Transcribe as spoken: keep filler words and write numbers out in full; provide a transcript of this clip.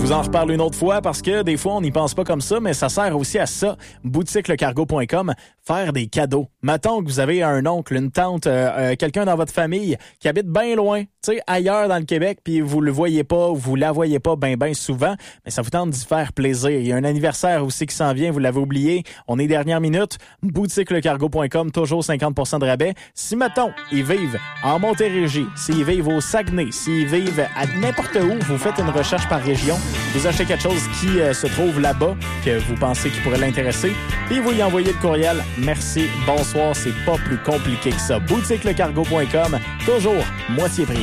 vous en reparle une autre fois parce que des fois, on n'y pense pas comme ça, mais ça sert aussi à ça. boutique le cargo point com, faire des cadeaux. Mettons que vous avez un oncle, une tante, euh, euh, quelqu'un dans votre famille qui habite bien loin, tu sais, ailleurs dans le Québec, puis vous le voyez pas, vous la voyez pas bien, bien souvent, mais ça vous tente d'y faire plaisir. Il y a un anniversaire aussi qui s'en vient, vous l'avez oublié. On est dernière minute. boutique le cargo point com, toujours cinquante pour cent de rabais. Si, mettons, ils vivent en Montérégie, s'ils vivent au Saguenay, s'ils vivent à n'importe où, vous faites une recherche par région, vous achetez quelque chose qui euh, se trouve là-bas, que vous pensez qui pourrait l'intéresser, puis vous lui envoyez le courriel. Merci, bonsoir, c'est pas plus compliqué que ça. boutique le cargo point com, toujours moitié prix.